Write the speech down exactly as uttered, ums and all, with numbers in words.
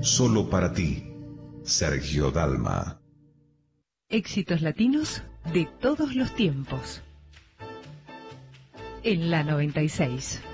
solo para ti, Sergio Dalma. Éxitos latinos de todos los tiempos. En la noventa y seis.